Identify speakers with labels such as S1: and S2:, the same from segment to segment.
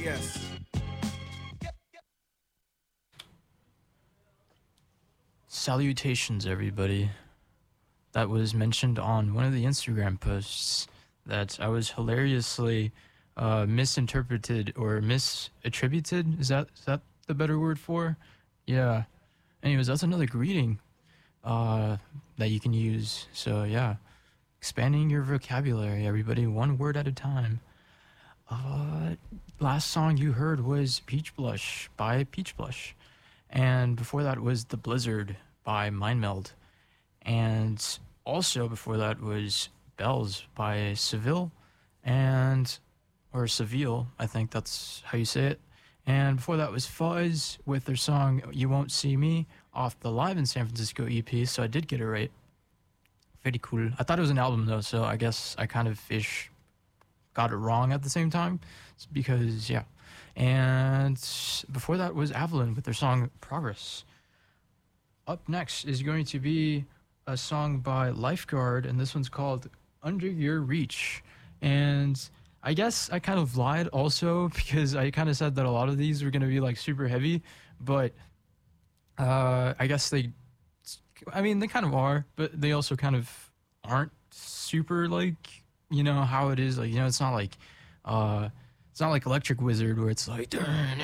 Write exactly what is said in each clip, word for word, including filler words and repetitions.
S1: J S.
S2: Salutations, everybody. That was mentioned on one of the Instagram posts that I was hilariously uh, misinterpreted or misattributed. Is that is that the better word for? Yeah. Anyways, that's another greeting uh, that you can use. So yeah, expanding your vocabulary, everybody, one word at a time. Uh, last song you heard was Peach Blush by Peach Blush. And before that was The Blizzard by Mindmeld. And also before that was Bells by Seville and or Seville, I think that's how you say it. And before that was Fuzz with their song You Won't See Me off the Live in San Francisco E P, so I did get it right. Very cool. I thought it was an album though, so I guess I kind of ish got it wrong at the same time because yeah. And before that was Avalon with their song Progress. Up next is going to be a song by Lifeguard, and this one's called Under Your Reach. And I guess I kind of lied also because I kind of said that a lot of these were going to be like super heavy, but uh, I guess they, I mean, they kind of are, but they also kind of aren't super like, you know, how it is. Like, you know, it's not like, uh, it's not like Electric Wizard where it's like,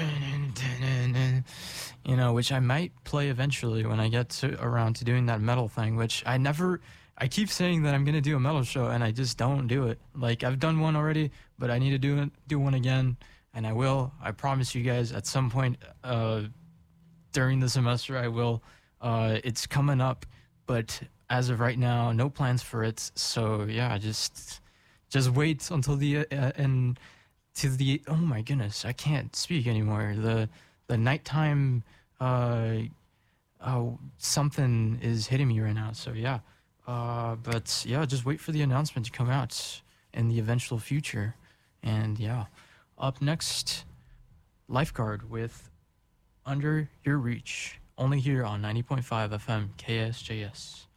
S2: you know, which I might play eventually when I get to, around to doing that metal thing, which I never, I keep saying that I'm going to do a metal show and I just don't do it. Like, I've done one already, but I need to do it, do one again, and I will. I promise you guys at some point uh, during the semester I will. Uh, it's coming up, but as of right now, no plans for it. So, yeah, just just wait until the, uh, and to the, oh my goodness, I can't speak anymore. The the nighttime, uh, uh, something is hitting me right now. So yeah, uh, but yeah, just wait for the announcement to come out in the eventual future. And yeah, up next, Lifeguard with Under Your Reach, only here on ninety point five F M K S J S.